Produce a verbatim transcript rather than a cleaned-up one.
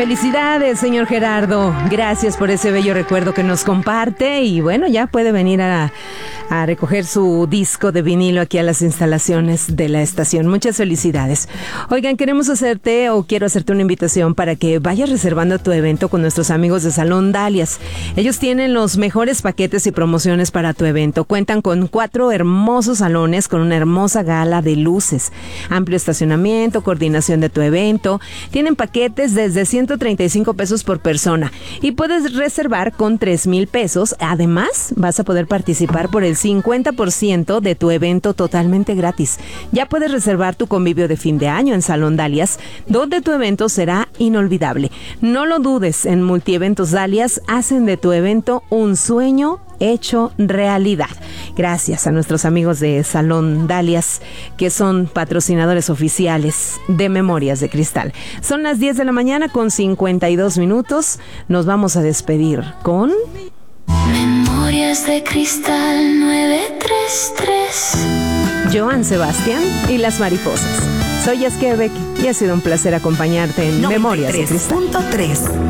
Felicidades, señor Gerardo. Gracias por ese bello recuerdo que nos comparte. Y bueno, ya puede venir a, a recoger su disco de vinilo aquí a las instalaciones de la estación. Muchas felicidades. Oigan, queremos hacerte o quiero hacerte una invitación para que vayas reservando tu evento con nuestros amigos de Salón Dalias. Ellos tienen los mejores paquetes y promociones para tu evento. Cuentan con cuatro hermosos salones con una hermosa gala de luces, amplio estacionamiento, coordinación de tu evento. Tienen paquetes desde ciento treinta y cinco pesos por persona y puedes reservar con tres mil pesos. Además, vas a poder participar por el cincuenta por ciento de tu evento totalmente gratis. Ya puedes reservar tu convivio de fin de año en Salón Dalias, donde tu evento será inolvidable. No lo dudes, en Multieventos Dalias hacen de tu evento un sueño hecho realidad. Gracias a nuestros amigos de Salón Dalias, que son patrocinadores oficiales de Memorias de Cristal. Son las diez de la mañana con cincuenta y dos minutos. Nos vamos a despedir con Memorias de Cristal novecientos treinta y tres. Joan Sebastián y las mariposas. Soy Yasquebeck y ha sido un placer acompañarte en Memorias de Cristal. noventa y tres punto tres.